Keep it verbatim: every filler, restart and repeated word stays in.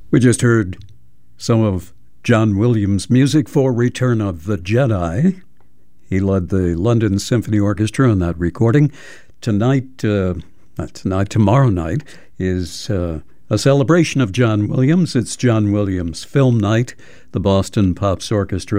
We just heard some of John Williams' music for Return of the Jedi. He led the London Symphony Orchestra on that recording. Tonight, uh, not tonight, tomorrow night is uh, a celebration of John Williams. It's John Williams Film Night. The Boston Pops Orchestra